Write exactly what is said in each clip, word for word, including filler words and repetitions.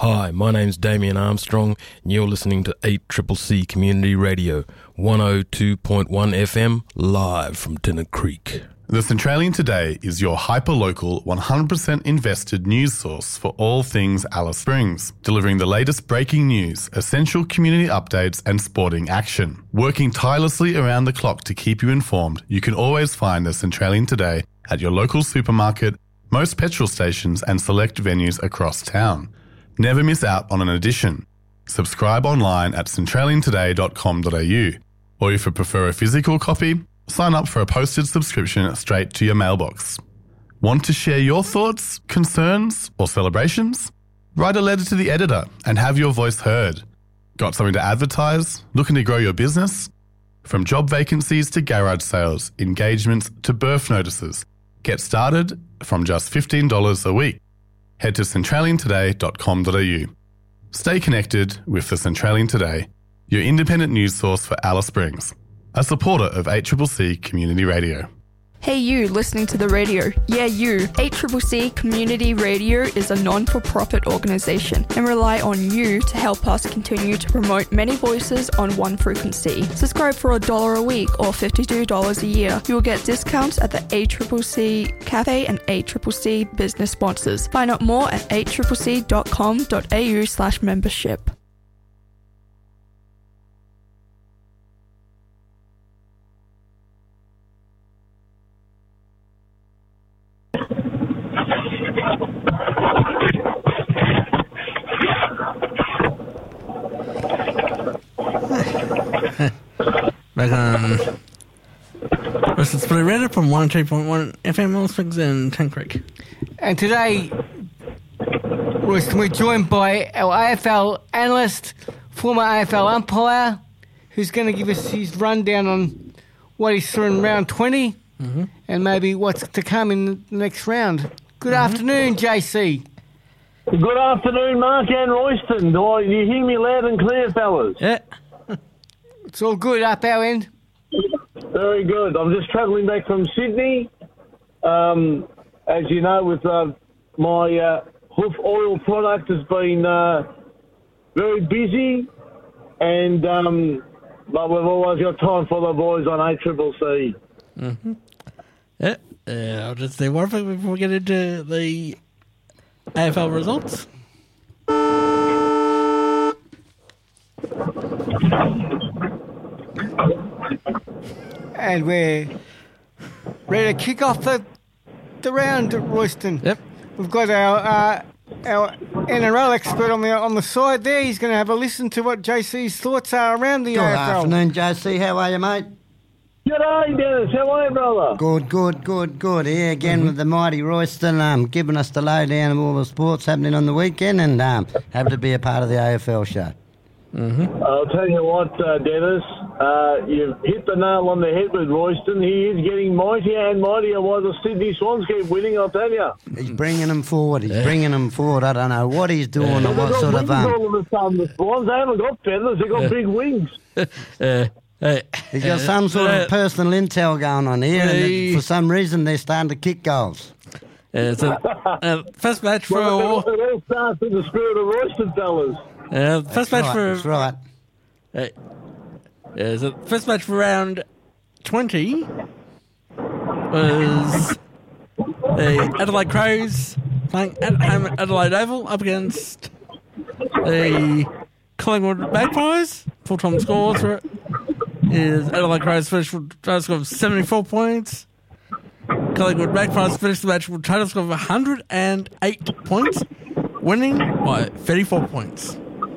Hi, my name's Damien Armstrong, and you're listening to eight C C C Community Radio, one oh two point one F M, live from Tennant Creek. The Centralian Today is your hyper-local, one hundred percent invested news source for all things Alice Springs, delivering the latest breaking news, essential community updates and sporting action. Working tirelessly around the clock to keep you informed, you can always find the Centralian Today at your local supermarket, most petrol stations and select venues across town. Never miss out on an edition. Subscribe online at centralian today dot com dot a u, or if you prefer a physical copy, sign up for a posted subscription straight to your mailbox. Want to share your thoughts, concerns or celebrations? Write a letter to the editor and have your voice heard. Got something to advertise? Looking to grow your business? From job vacancies to garage sales, engagements to birth notices, get started from just fifteen dollars a week. Head to centralian today dot com dot a u. Stay connected with the Centralian Today, your independent news source for Alice Springs, a supporter of eight C C C Community Radio. Hey you, listening to the radio. Yeah, you. eight C C C Community Radio is a non-for-profit organisation and rely on you to help us continue to promote many voices on one frequency. Subscribe for a dollar a week or fifty-two dollars a year. You will get discounts at the eight C C C Cafe and eight C C C business sponsors. Find out more at eight c c c dot com dot a u slash membership. Back on Russell's Blue Radar from one oh two point one F M Alice Springs and Tennant Creek. And today, Royston, we're joined by our A F L analyst, former A F L umpire, who's going to give us his rundown on what he saw in round twenty mm-hmm. and maybe what's to come in the next round. Good mm-hmm. afternoon, J C. Good afternoon, Mark and Royston. Do you hear me loud and clear, fellas? Yeah. It's all good up our end. Very good. I'm just travelling back from Sydney. Um, as you know, with uh, my uh, hoof oil product has been uh, very busy, and um, but we've always got time for the boys on eight C C C. Mm-hmm. Yeah. Uh, I'll just say one thing before we get into the A F L results. And we're ready to kick off the the round, Royston. Yep. We've got our uh, our N R L expert on the on the side there. He's going to have a listen to what J C's thoughts are around the Good A F L. Good afternoon, J C. How are you, mate? G'day, Dennis. How are you, brother? Good, good, good, good. Here again mm-hmm. with the mighty Royston, um, giving us the lowdown of all the sports happening on the weekend, and um, happy to be a part of the A F L show. Mm-hmm. I'll tell you what, uh, Dennis, uh, you've hit the nail on the head with Royston. He is getting mightier and mightier while the Sydney Swans keep winning, I'll tell you. He's bringing them forward. He's yeah. bringing them forward. I don't know what he's doing yeah. or what sort of... Um, all of a sudden, the Swans, they haven't got feathers, they've got big wings. uh, uh, He's got some sort uh, of personal intel going on here, uh, and for some reason they're starting to kick goals. Uh, so, uh, first match for... Well, it, all, it all starts in the spirit of Royston, fellas. Uh, first that's match right, for... That's right. Uh, yeah, so first match for round twenty was the Adelaide Crows playing at home at Adelaide Oval up against the Collingwood Magpies. Full-time score for it is Adelaide Crows finished with a total score of seventy-four points. Collingwood Magpies finished the match with a total score of one hundred eight points, winning by thirty-four points.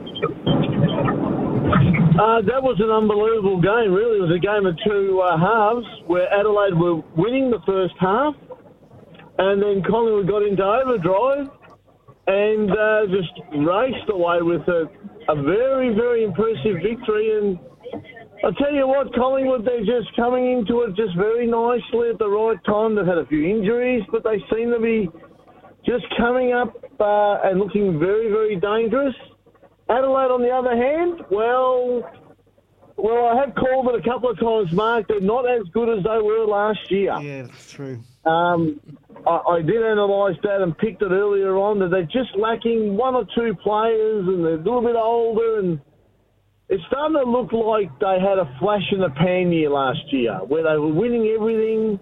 Uh, that was an unbelievable game, really. It was a game of two uh, halves where Adelaide were winning the first half, and then Collingwood got into overdrive and uh, just raced away with a, a very, very impressive victory. And I'll tell you what, Collingwood, they're just coming into it just very nicely at the right time. They've had a few injuries, but they seem to be just coming up uh, and looking very, very dangerous. Adelaide, on the other hand, well, well, I have called it a couple of times, Mark. They're not as good as they were last year. Yeah, that's true. Um, I, I did analyse that and picked it earlier on that they're just lacking one or two players and they're a little bit older, and it's starting to look like they had a flash in the pan year last year where they were winning everything,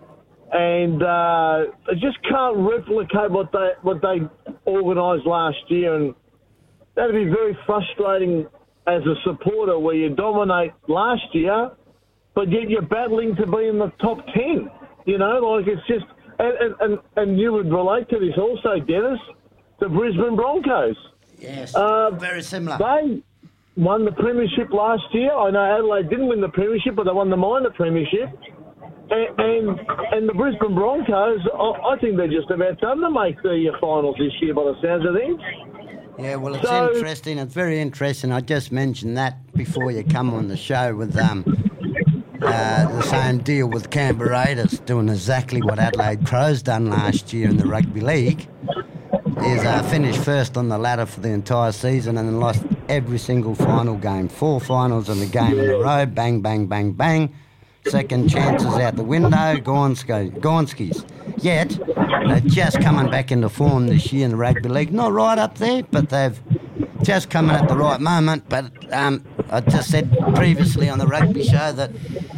and uh, they just can't replicate what they what they organised last year, and that'd be very frustrating as a supporter where you dominate last year, but yet you're battling to be in the top ten. You know, like it's just, and, and, and you would relate to this also, Dennis, the Brisbane Broncos. Yes, Uh, very similar. They won the premiership last year. I know Adelaide didn't win the premiership, but they won the minor premiership. And and, and the Brisbane Broncos, I, I think they're just about done to make the finals this year by the sounds of things. Yeah, well, it's So- interesting. It's very interesting. I just mentioned that before you come on the show with um, uh, the same deal with Canberra Raiders doing exactly what Adelaide Crows done last year in the rugby league. Is uh, finished first on the ladder for the entire season and then lost every single final game. Four finals in the game in a row. Bang, bang, bang, bang. Second chances out the window. Gonski, Gonskis. Yet, they're just coming back into form this year in the rugby league. Not right up there, but they've just come in at the right moment. But um, I just said previously on the rugby show that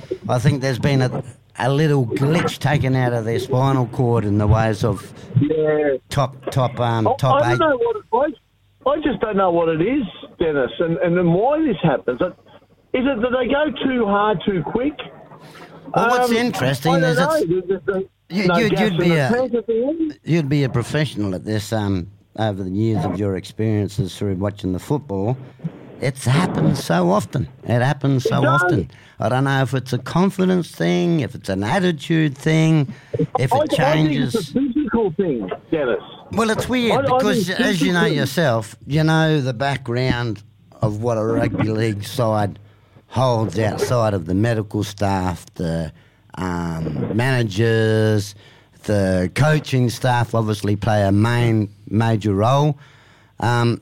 I think there's been a, a little glitch taken out of their spinal cord in the ways of Yeah. top top um, I, top I eight. don't know what I, I just don't know what it is, Dennis, and, and then why this happens. Is it that they go too hard too quick? Well, what's Um, interesting I don't is know. it's, There's- there's- there's you, no you, gas you'd in be the a tank at the end. you'd be a professional at this um, over the years of your experiences through watching the football. It's happened so often. It happens so It does. often. I don't know if it's a confidence thing, if it's an attitude thing, if I, it I think changes. it's a physical thing, Dennis. Well, it's weird I- I because, think as you know physically- yourself, you know the background of what a rugby league side holds outside of the medical staff, the um, managers, the coaching staff obviously play a main major role. Um,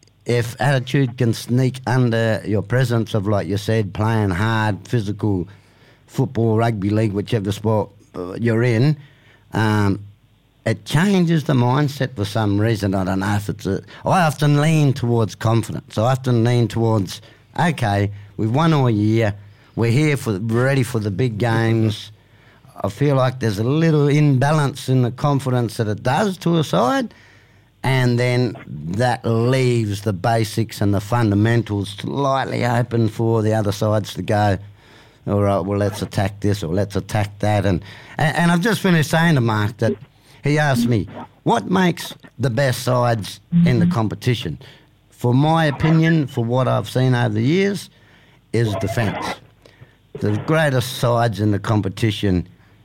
if attitude can sneak under your presence of, like you said, playing hard, physical football, rugby league, whichever sport uh, you're in, um, it changes the mindset for some reason. I don't know if it's a... I often lean towards confidence. I often lean towards, okay, we've won all year, we're here, for, we're ready for the big games. I feel like there's a little imbalance in the confidence that it does to a side, and then that leaves the basics and the fundamentals slightly open for the other sides to go, all right, well, let's attack this or let's attack that. And, and, and I've just finished saying to Mark that he asked me, what makes the best sides in the competition? For my opinion, for what I've seen over the years, is defence. The greatest sides in the competition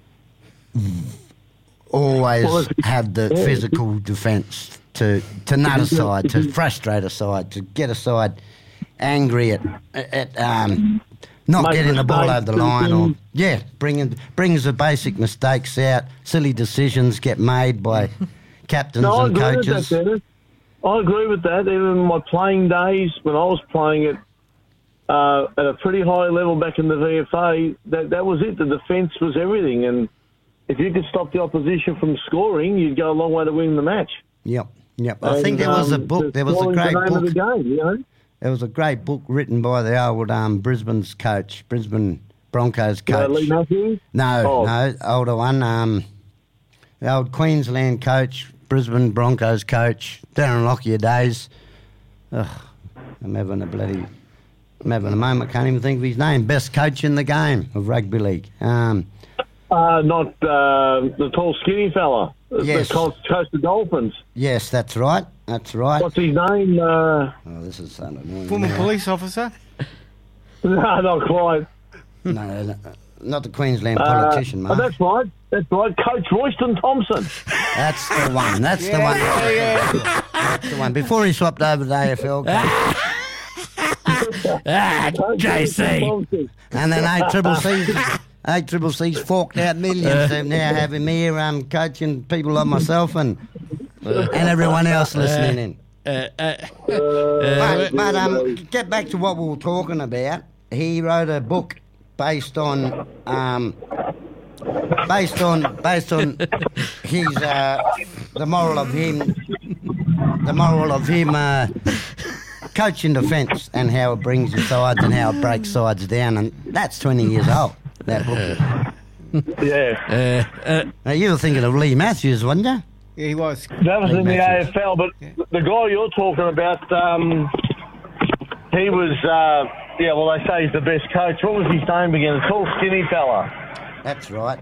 always Well, if- have the yeah. physical defence to, to nut a side, to frustrate a side, to get a side angry at, at um, not Make getting the ball mistakes, over the line, or thinking. yeah, bringing brings the basic mistakes out. Silly decisions get made by captains No, I and agree coaches. with that, Dennis. I agree with that. Even in my playing days, when I was playing it uh, at a pretty high level back in the V F A, that, that was it. The defence was everything. And if you could stop the opposition from scoring, you'd go a long way to winning the match. Yep, yep. I And, think there was a um, book. the There was a scoring's great the name book. of the game, you know? There was a great book written by the old um, Brisbane's coach, Brisbane Broncos Uh, coach. Lee Matthews? No, Oh. no, older one. Um, the old Queensland coach, Brisbane Broncos coach, Darren Lockyer days. Ugh, I'm having a bloody, I'm having a moment. Can't even think of his name. Best coach in the game of rugby league. Um, Uh, not uh, the tall, skinny fella. Yes. The Coast Coast Dolphins. yes, that's right. That's right. What's his name? Uh, Oh, this is so annoying. Former now. police officer. no, not quite. No, no, not the Queensland Uh, politician, oh, Mark. that's right. That's right. Coach Royston Thompson. That's the one. That's the one. That's the one. Before he swapped over to the A F L, Ah, J C. Thompson. and then eight triple C's, eight triple C's forked out millions to now having me here um, coaching people like myself and and everyone else listening in. Uh, uh, But, but um, get back to what we were talking about. he wrote a book based on um, based on based on his uh, the moral of him the moral of him uh, coaching defence and how it brings the sides and how it breaks sides down, and that's twenty years old. That book. Yeah. Uh, uh, Now, you were thinking of Lee Matthews, wasn't you? Yeah, he was. That was Big in the matches. A F L, but the guy you're talking about, um, he was, uh, yeah, well, they say he's the best coach. What was his name again? A tall, skinny fella. That's right.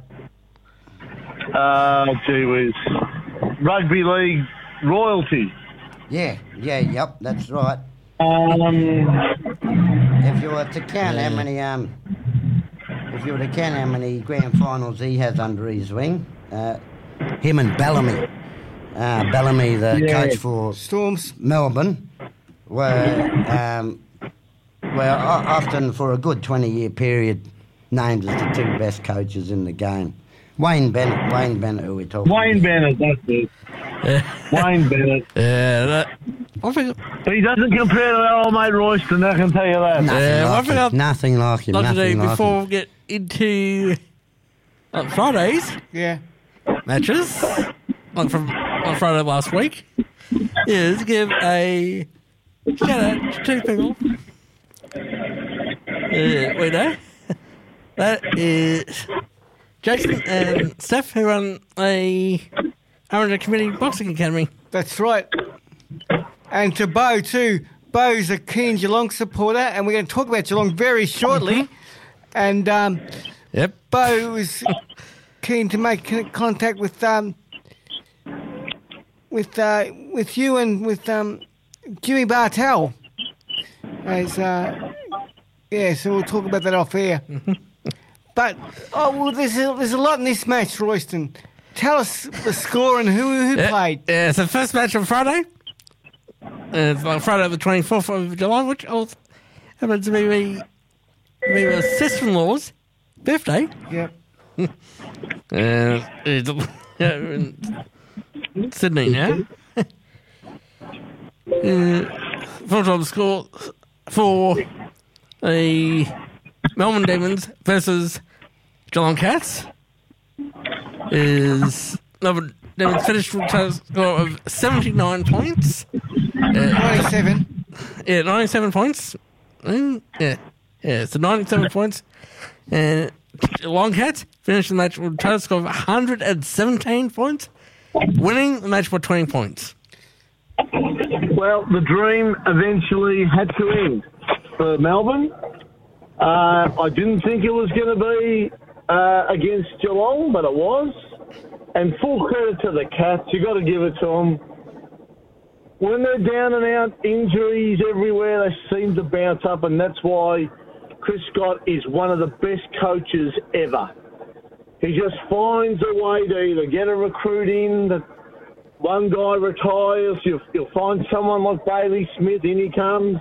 Uh, gee whiz. Rugby league royalty. Yeah, yeah, yep, that's right. Um, If you were to count how many, um, if you were to count how many grand finals he has under his wing, uh, him and Bellamy, uh, Bellamy, the Yeah. coach for Storms. Melbourne, were um, were o- often for a good twenty-year period named as the two best coaches in the game. Wayne Bennett, Wayne Bennett, who we're talking Wayne about. Bennett, that's it. Wayne Bennett. yeah, that, I think, He doesn't compare to our old mate Royston, I can tell you that. Nothing, Yeah, I like think him, I'd nothing like him. like to Nothing do like before him. we get into uh, Fridays Yeah. matches, like from on Friday last week, is give a shout out to two people. Uh, we know that is Jason and Steph, who run a Orange Community Boxing Academy. That's right. And to Bo, too. Bo's a keen Geelong supporter, and we're going to talk about Geelong very shortly. And um, Yep. Bo was keen to make con- contact with um, with uh, with you and with um, Jimmy Bartell. As uh, yeah, so we'll talk about that off air. But oh well, there's a, there's a lot in this match, Royston. Tell us the score and who who Yeah, played. Yeah, it's the first match on Friday. Uh, it's like Friday the twenty-fourth of July, which also happens to be me, me my sister-in-law's birthday. Yep. Uh, it's in Sydney now. uh, full-time score for the Melbourne Demons versus Geelong Cats is Melbourne Demons finished with a total score of seventy-nine points. Uh, ninety-seven. yeah, ninety-seven points. Mm, yeah, yeah, so ninety-seven points. And Geelong Cats finished the match with a total score of one hundred seventeen points, winning the match by twenty points. Well, the dream eventually had to end for Melbourne. Uh, I didn't think it was going to be uh, against Geelong, but it was. And full credit to the Cats. You got to give it to them. When they're down and out, injuries everywhere, they seem to bounce up, and that's why Chris Scott is one of the best coaches ever. He just finds a way to either get a recruit in, that one guy retires, you'll, you'll find someone like Bailey Smith, in he comes.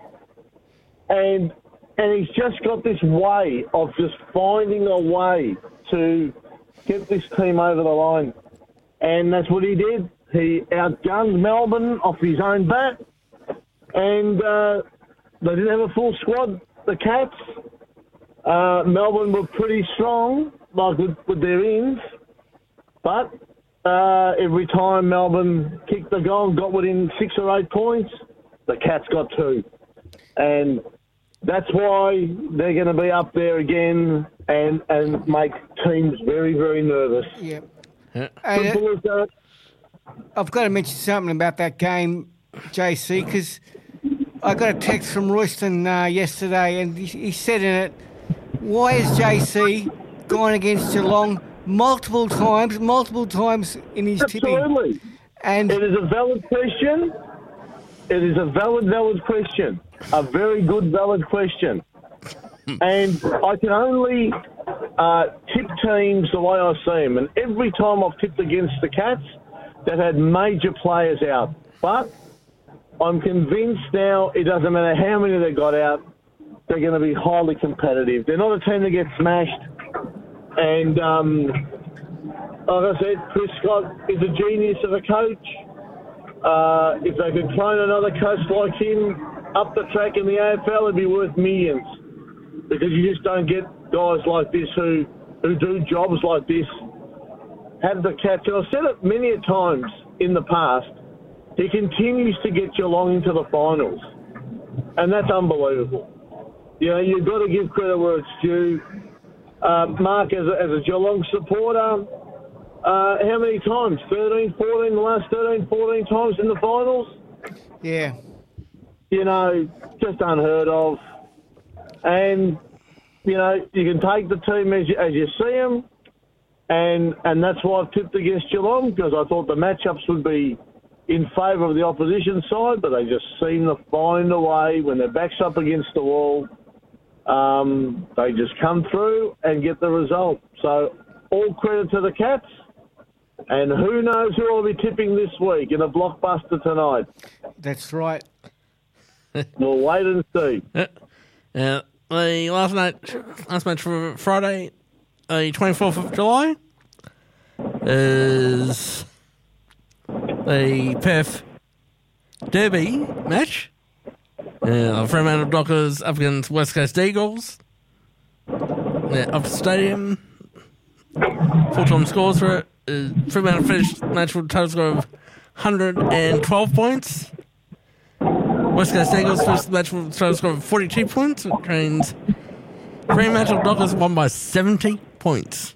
And and he's just got this way of just finding a way to get this team over the line. And that's what he did. He outgunned Melbourne off his own bat. And uh, they didn't have a full squad, the Cats. Uh, Melbourne were pretty strong, like with, with their ins. But uh, every time Melbourne kicked the goal and got within six or eight points, the Cats got two. And that's why they're going to be up there again and, and make teams very, very nervous. Yep. Yeah. And, uh, Simple as that. I've got to mention something about that game, J C, because I got a text from Royston uh, yesterday, and he, he said in it, why has J C gone against Geelong multiple times, multiple times in his tipping? Absolutely. And It is a valid question. It is a valid, valid question. A very good, valid question. And I can only uh, tip teams the way I see them. And every time I've tipped against the Cats, they've had major players out. But I'm convinced now it doesn't matter how many they got out, they're going to be highly competitive. They're not a team that gets smashed. And um, like I said, Chris Scott is a genius of a coach. Uh, if they could clone another coach like him up the track in the A F L, it'd be worth millions. because you just don't get guys like this who, who do jobs like this, have the Cats. And I've said it many a times in the past, he continues to get Geelong into the finals, and that's unbelievable. You know, you've got to give credit where it's due. Uh, Mark, as a, as a Geelong supporter, uh, how many times? thirteen, fourteen, the last thirteen, fourteen times in the finals? Yeah. You know, just unheard of. And, you know, you can take the team as you, as you see them, and, and that's why I've tipped against Geelong, because I thought the matchups would be in favour of the opposition side, but they just seem to find a way when their back's up against the wall. Um, they just come through and get the result. So all credit to the Cats, and who knows who I'll be tipping this week in a blockbuster tonight. That's right. We'll wait and see. Uh, uh, the last night, last match for Friday, the twenty-fourth of July, is the Perth Derby match. Uh, Fremantle Dockers up against West Coast Eagles. Yeah, up the stadium. Full-time scores for it. Uh, Fremantle finished the match with a total score of one hundred twelve points. West Coast Eagles finished the match with a total score of forty-two points, which means Fremantle Dockers won by seventy points.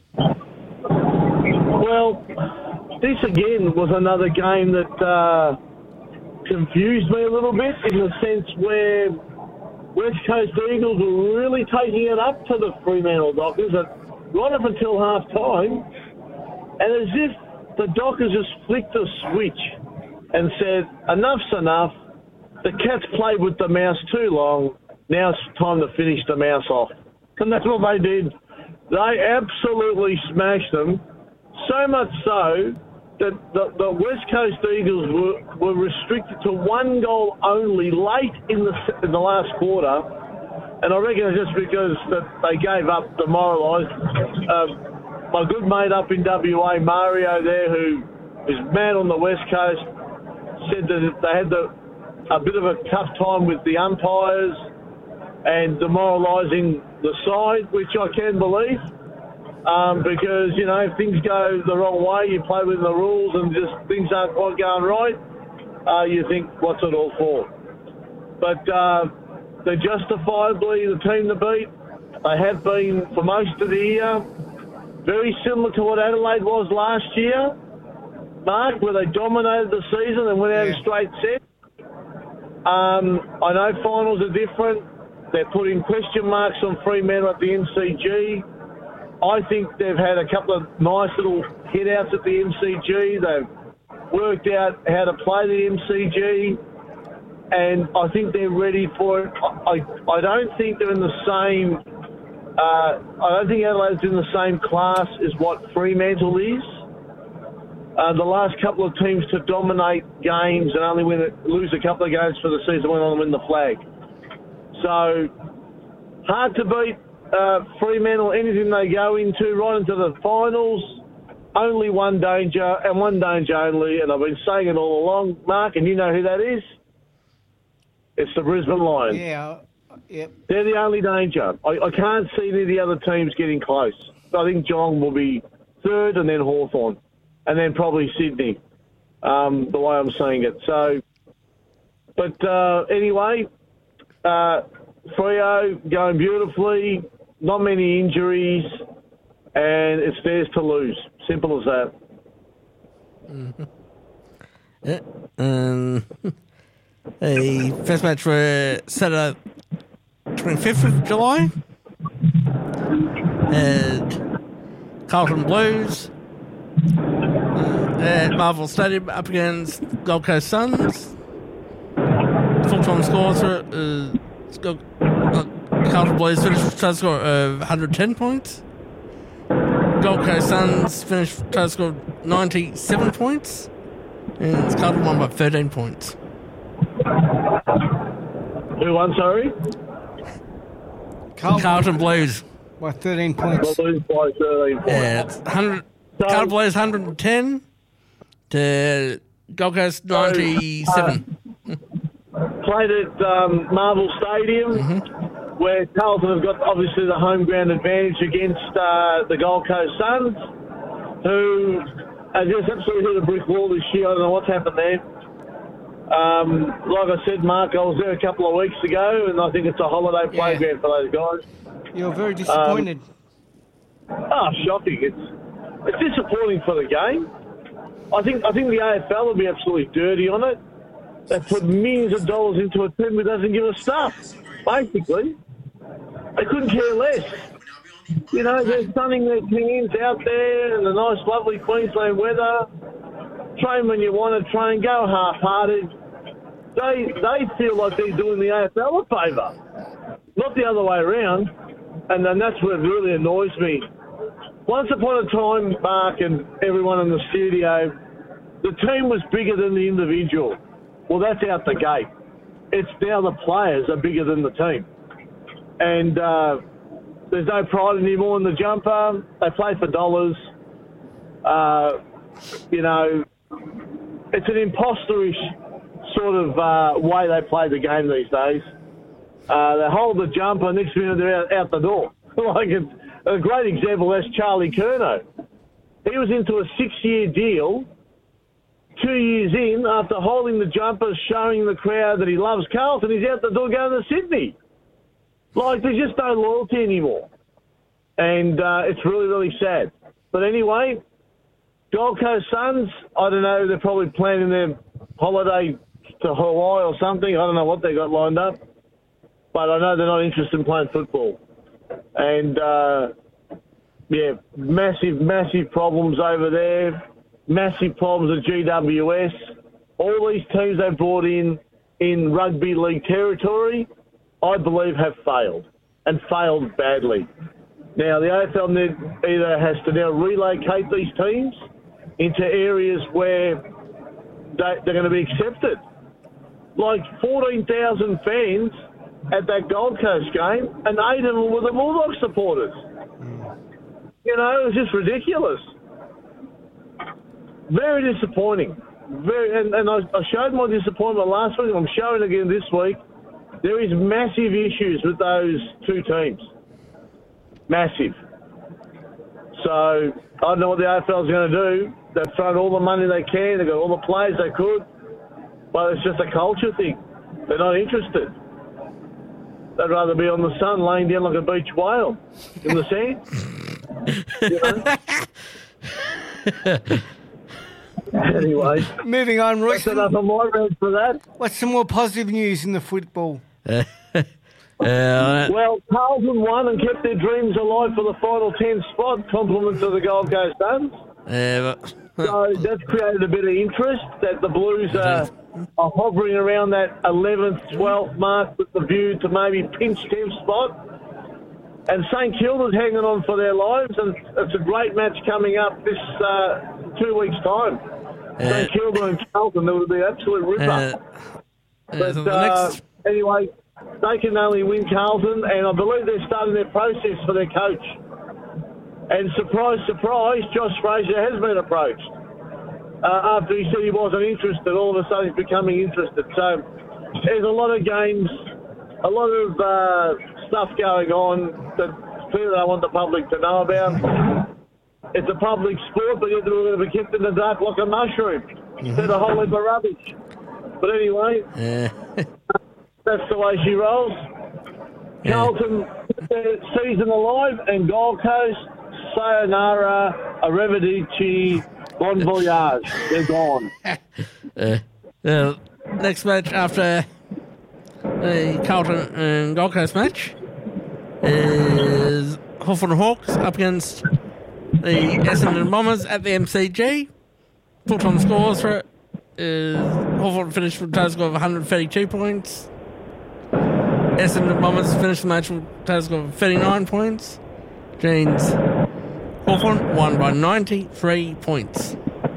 Well, this again was another game that uh, confused me a little bit, in the sense where West Coast Eagles were really taking it up to the Fremantle Dockers at, right up until half time, and as if the Dockers just flicked a switch and said, enough's enough, the Cats played with the mouse too long, now it's time to finish the mouse off. And that's what they did. They absolutely smashed them, so much so that the, the West Coast Eagles were, were restricted to one goal only late in the in the last quarter, and I reckon it's just because that they gave up, demoralised. Uh, my good mate up in W A, Mario there, who is mad on the West Coast, said that they had the, a bit of a tough time with the umpires and demoralising the side, which I can believe. Um, because, you know, if things go the wrong way, you play within the rules and just things aren't quite going right, uh, you think, what's it all for? But uh, they're justifiably the team to beat. They have been for most of the year. Very similar to what Adelaide was last year, Mark, where they dominated the season and went out in straight sets. Um, I know finals are different. They're putting question marks on Fremantle at the M C G. I think they've had a couple of nice little hit-outs at the M C G. They've worked out how to play the M C G, and I think they're ready for it. I, I, I don't think they're in the same... Uh, I don't think Adelaide's in the same class as what Fremantle is. Uh, the last couple of teams to dominate games and only win it, lose a couple of games for the season went on to win the flag. So, hard to beat. Uh, Fremantle, anything they go into, right into the finals, only one danger, and one danger only, and I've been saying it all along, Mark, and you know who that is? It's the Brisbane Lions. Yeah, yep. They're the only danger. I, I can't see any of the other teams getting close. I think Geelong will be third, and then Hawthorn, and then probably Sydney, um, the way I'm seeing it. So, but uh, anyway, uh, Freo going beautifully. Not many injuries, and it's theirs to lose. Simple as that. Mm-hmm. Yeah. Um, the first match for Saturday, twenty-fifth of July, and Carlton Blues uh, at Marvel Stadium up against Gold Coast Suns. Full-time scores for uh, uh, Carlton Blues finished with a total score of one hundred ten points. Gold Coast Suns finished with a total score of ninety-seven points. And Carlton won by thirteen points. Who won, sorry? Carlton, Carlton Blues. by thirteen points. Blues by thirteen points. Yeah, it's one hundred. So- Carlton Blues one hundred ten to Gold Coast ninety-seven. Played at um, Marvel Stadium. Mm-hmm. where Carlton have got obviously the home ground advantage against uh, the Gold Coast Suns, who have just absolutely hit a brick wall this year. I don't know what's happened there. Um, like I said, Mark, I was there a couple of weeks ago, and I think it's a holiday Yeah. playground for those guys. You're very disappointed. Oh, shocking! It's it's disappointing for the game. I think I think the A F L will be absolutely dirty on it. They put millions of dollars into a team that doesn't give a stuff. Basically, they couldn't care less. You know, they're sunning their teams out there in the nice, lovely Queensland weather. Train when you want to train. Go half-hearted. They they feel like they're doing the A F L a favour, not the other way around. And then that's what really annoys me. Once upon a time, Mark and everyone in the studio, the team was bigger than the individual. Well, that's out the gate. It's now the players are bigger than the team. And uh, there's no pride anymore in the jumper. They play for dollars. Uh, you know, it's an imposterish sort of uh, way they play the game these days. Uh, they hold the jumper, next minute they're out, out the door. Like it's, a great example, that's Charlie Curnow. He was into a six-year deal, two years in, after holding the jumper, showing the crowd that he loves Carlton, he's out the door going to Sydney. Like, there's just no loyalty anymore. And uh, it's really, really sad. But anyway, Gold Coast Suns, I don't know, they're probably planning their holiday to Hawaii or something. I don't know what they got lined up. But I know they're not interested in playing football. And, uh, yeah, massive, massive problems over there. Massive problems at G W S. All these teams they brought in in rugby league territory, I believe, have failed. And failed badly. Now, the A F L either has to now relocate these teams into areas where they, they're going to be accepted. Like fourteen thousand fans at that Gold Coast game, and eight of them were the Bulldog supporters. Mm. You know, it was just ridiculous. Very disappointing. Very, and, and I, I showed my disappointment last week. I'm showing again this week. There is massive issues with those two teams. Massive. So I don't know what the A F L is going to do. They've thrown all the money they can. They've got all the players they could. But it's just a culture thing. They're not interested. They'd rather be on the sun laying down like a beach whale in the sand. You know? Anyway. Moving on, Royce. That's enough of my rant for that. What's some more positive news in the football? Uh, well, Carlton won and kept their dreams alive for the final ten spot, compliment to the Gold Coast Suns. Uh, but, so that's created a bit of interest that the Blues are, are hovering around that eleventh, twelfth mark with the view to maybe pinch tenth spot. And St Kilda's hanging on for their lives, and it's a great match coming up this uh, two weeks' time. Uh, St Kilda and Carlton, it would be an absolute ripper. Uh, but so uh, next... anyway, they can only win Carlton, and I believe they're starting their process for their coach. And surprise, surprise, Josh Fraser has been approached. Uh, after he said he wasn't interested, all of a sudden he's becoming interested. So there's a lot of games, a lot of uh, stuff going on that clearly I want the public to know about. It's a public sport, but yet we're going to be kept in the dark like a mushroom. Instead of a whole heap of rubbish. But anyway, uh. that's the way she rolls. Yeah. Carlton, season alive, and Gold Coast, sayonara, arrivederci, bon voyage. They're gone. uh, uh, next match after the Carlton and Gold Coast match is Hawthorn Hawks up against the Essendon Bombers at the M C G. Full-time scores for it is Hawthorn finished with a total score of one hundred thirty-two points. Essendon Bombers finished the match with a total score of thirty-nine points. Jeans Hawthorn won by ninety-three points.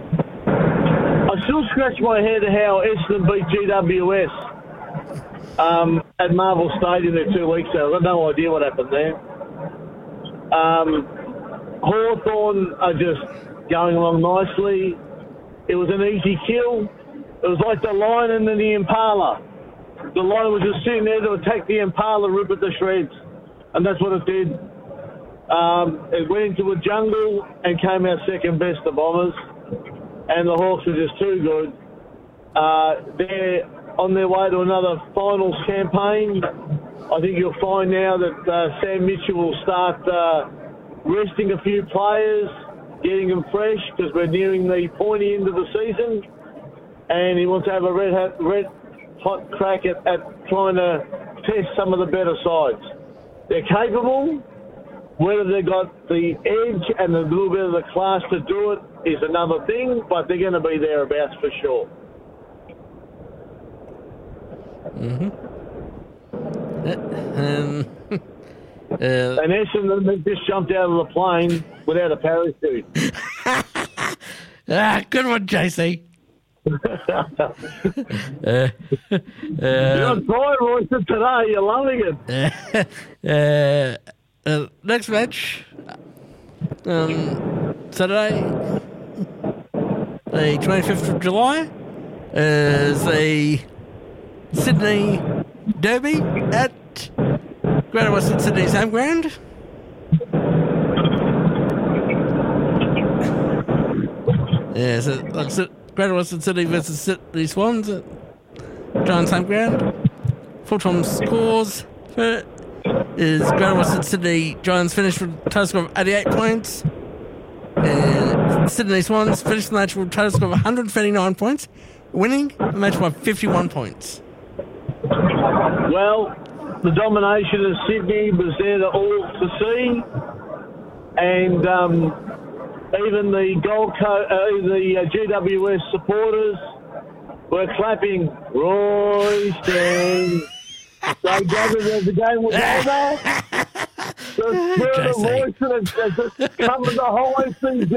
I still scratch my head how Essendon beat G W S um, at Marvel Stadium there two weeks ago. I've got no idea what happened there. Um, Hawthorn are just going along nicely. It was an easy kill. It was like the lion and then the impala. the line was just sitting there to attack the Impala, rip at the shreds. And that's what it did. Um, it went into a jungle and came out second best, the Bombers. And the Hawks were just too good. Uh, they're on their way to another finals campaign. I think you'll find now that uh, Sam Mitchell will start uh, resting a few players, getting them fresh, because we're nearing the pointy end of the season. And he wants to have a red hot, red hot crack at, at trying to test some of the better sides. They're capable. Whether they've got the edge and a little bit of the class to do it is another thing, but they're going to be thereabouts for sure. Mm-hmm. Um, uh, and Essendon just jumped out of the plane without a parachute. ah, good one, J C. uh, uh, You're on fire, Royston, today. You're loving it. uh, uh, next match, um, Saturday, the twenty-fifth of July, is a Sydney Derby at Greater Western Sydney's home ground. Yeah, so like so Greater Western Sydney versus Sydney Swans at Giants home ground. Full-time scores for is Greater Western Sydney Giants finished with a total score of eighty-eight points. And Sydney Swans finished the match with a total score of one hundred thirty-nine points, winning the match by fifty-one points. Well, the domination of Sydney was there to all to see, and um, even the Gold Coast, uh, the uh, G W S supporters were clapping. Royston. They gathered as the game was over. The spirit of Royston has, has just come to the whole C G.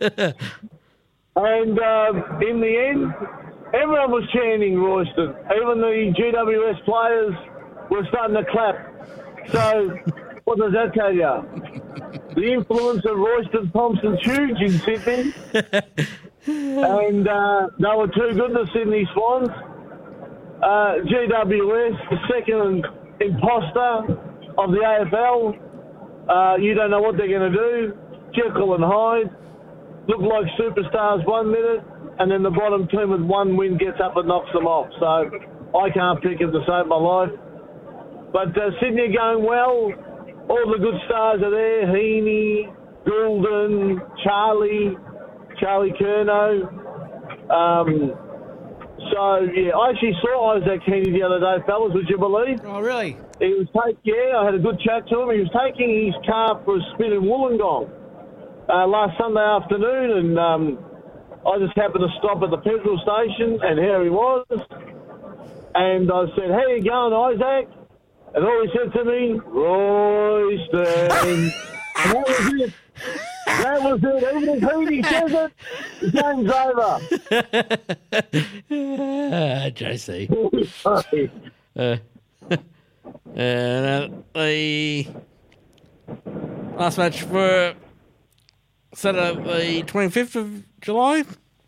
And um, in the end, everyone was chanting Royston. Even the G W S players were starting to clap. So, what does that tell you? The influence of Royston Thompson's huge in Sydney. And uh, they were too good, the Sydney Swans. Uh, G W S, the second imposter of the A F L. Uh, you don't know what they're going to do. Jekyll and Hyde. Look like superstars one minute, and then the bottom team with one win gets up and knocks them off. So I can't pick it to save my life. But uh, Sydney are going well. All the good stars are there. Heaney, Goulden, Charlie, Charlie Curnow. Um, so, yeah, I actually saw Isaac Heaney the other day, fellas, would you believe? Oh, really? He was take, yeah, I had a good chat to him. He was taking his car for a spin in Wollongong uh, last Sunday afternoon, and um, I just happened to stop at the petrol station, and here he was. And I said, how you going, Isaac? And all he said to me, Royston. And that was it. That was it. Even if Heaney says it, the game's over. uh, J C. uh, and uh, the last match for Saturday, the twenty-fifth of July,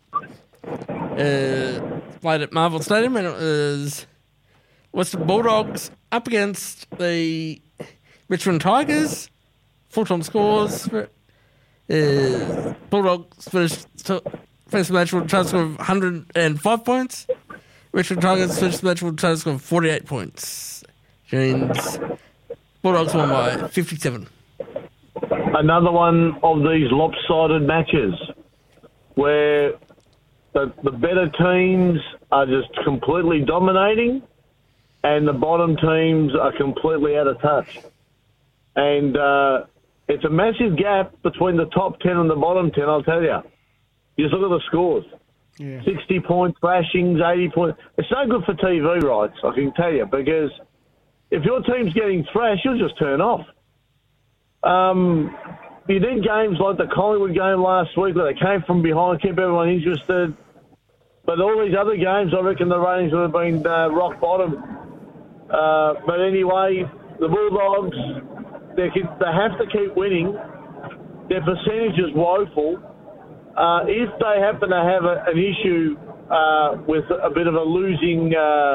uh, played at Marvel Stadium, and it was Western Bulldogs up against the Richmond Tigers. Full-time scores for uh, Bulldogs finished, finished the match with a total score of one hundred five points. Richmond Tigers finished the match with a total score of forty-eight points. James, Bulldogs won by fifty-seven. Another one of these lopsided matches where the, the better teams are just completely dominating and the bottom teams are completely out of touch. And uh, it's a massive gap between the top ten and the bottom ten, I'll tell you. You just look at the scores. Yeah. sixty-point thrashings, eighty points. It's no good for T V rights, I can tell you, because if your team's getting thrashed, you'll just turn off. Um, you did games like the Collingwood game last week where they came from behind, kept everyone interested. But all these other games, I reckon the ratings would have been uh, rock bottom. Uh, but anyway, the Bulldogs, they, keep, they have to keep winning. Their percentage is woeful. Uh, if they happen to have a, an issue uh, with a bit of a losing uh,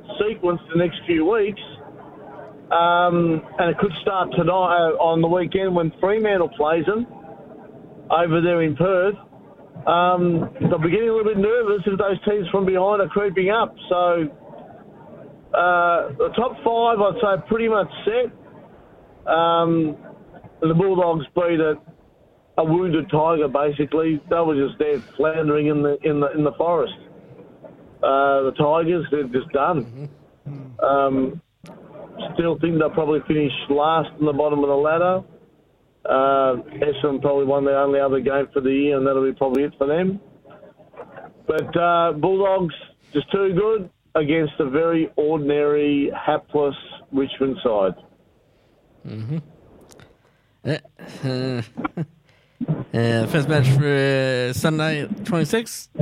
sequence the next few weeks. Um, and it could start tonight uh, on the weekend when Fremantle plays them over there in Perth. Um, they'll be getting a little bit nervous if those teams from behind are creeping up. So uh, the top five, I'd say, pretty much set. Um, the Bulldogs beat a, a wounded tiger, basically. They were just there floundering in the in the in the forest. Uh, the Tigers, they're just done. Um, still think they'll probably finish last in the bottom of the ladder. Uh, Essendon probably won their only other game for the year, and that'll be probably it for them. But uh, Bulldogs, just too good against a very ordinary, hapless Richmond side. Mm-hmm. Uh, uh, uh, first match for uh, Sunday, twenty-sixth.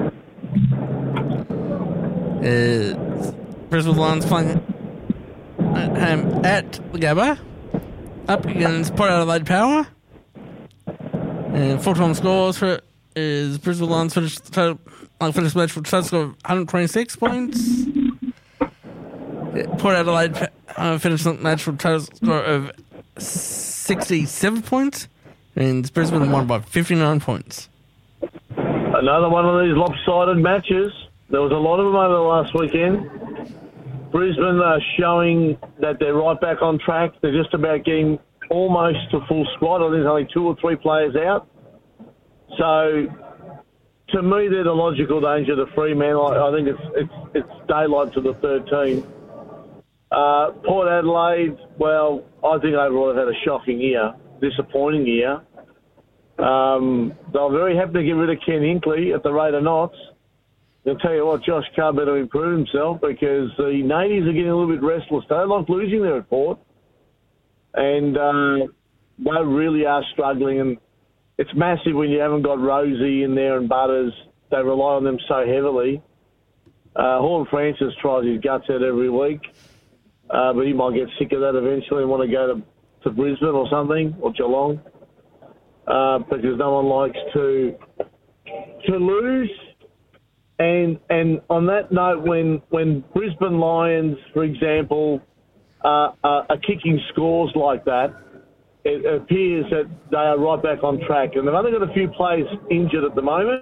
Uh, Brisbane Lions playing at home at the Gabba, up against Port Adelaide Power. And full-time scores for it is Brisbane Lions finished the total, like finished the match with a total score of one hundred twenty-six points. Yeah, Port Adelaide uh, finished the match with a total score of sixty-seven points, and Brisbane won by fifty-nine points. Another one of these lopsided matches. There was a lot of them over the last weekend. Brisbane are showing that they're right back on track. They're just about getting almost to full squad. I think there's only two or three players out. So, to me, they're the logical danger to Fremantle. I, I think it's it's it's daylight to the thirteen. Uh, Port Adelaide, well, I think overall they've had a shocking year, disappointing year. Um, they were very happy to get rid of Ken Hinkley at the rate of knots. I'll tell you what, Josh Carr better improve himself because the natives are getting a little bit restless. They don't like losing there at Port. And uh, they really are struggling. And it's massive when you haven't got Rosie in there and Butters. They rely on them so heavily. Uh, Horn Francis tries his guts out every week. Uh, but he might get sick of that eventually and want to go to, to Brisbane or something, or Geelong. Uh, because no one likes to to lose. And and on that note, when, when Brisbane Lions, for example, uh, are, are kicking scores like that, it appears that they are right back on track. And they've only got a few players injured at the moment.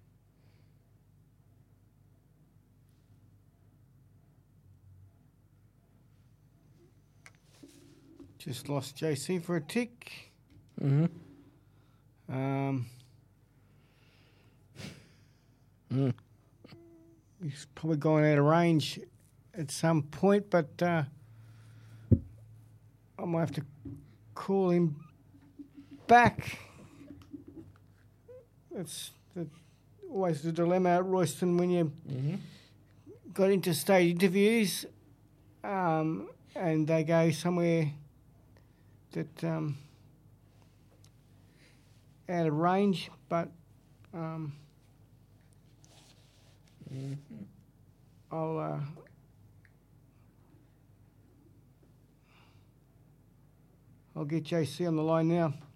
Just lost J C for a tick. Mm-hmm. Um, Mm. He's probably going out of range at some point, but uh, I might have to call him back. That's the, always the dilemma at Royston when you Mm-hmm. got interstate interviews um, and they go somewhere that um, out of range, but um, Mm-hmm. I'll uh, I'll get J C on the line now.